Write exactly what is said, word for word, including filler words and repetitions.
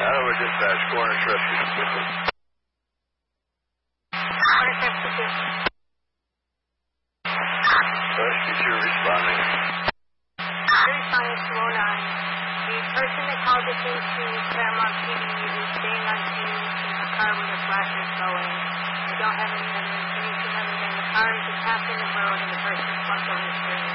Hanover Dispatch, Corner Rescue. Corner Rescue. Rescue two responding. Responding two oh nine. The person that called us into Paramount P D is staying on scene in the car with the flashes going. I don't have any evidence, anything other than the car is attached in the road and the person slumped on the screen.